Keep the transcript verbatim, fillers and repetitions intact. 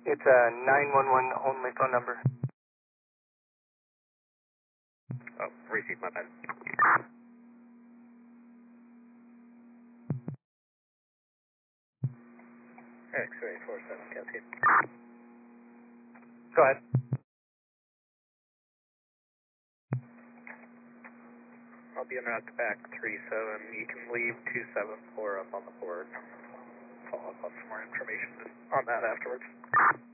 It's a nine one one only phone number. Oh, receive, my bad. X-ray four seven, Cascade. Go ahead. I'll be en route to back three seven. You can leave two seven four up on the board. Follow up on some more information on that afterwards.